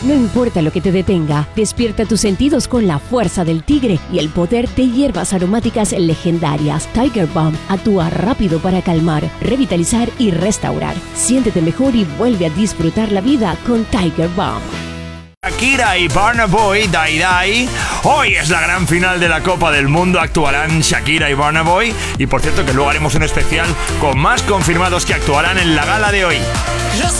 No importa lo que te detenga, despierta tus sentidos con la fuerza del tigre y el poder de hierbas aromáticas legendarias. Tiger Balm actúa rápido para calmar, revitalizar y restaurar. Siéntete mejor y vuelve a disfrutar la vida con Tiger Balm. Shakira y Burna Boy, Die Die. Hoy es la gran final de la Copa del Mundo. Actuarán Shakira y Burna Boy. Y por cierto que luego haremos un especial con más confirmados que actuarán en la gala de hoy. Los